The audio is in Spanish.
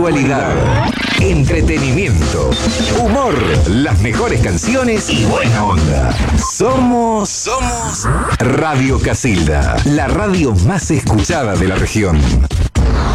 actualidad, entretenimiento, humor, las mejores canciones y buena onda. Somos Radio Casilda, la radio más escuchada de la región.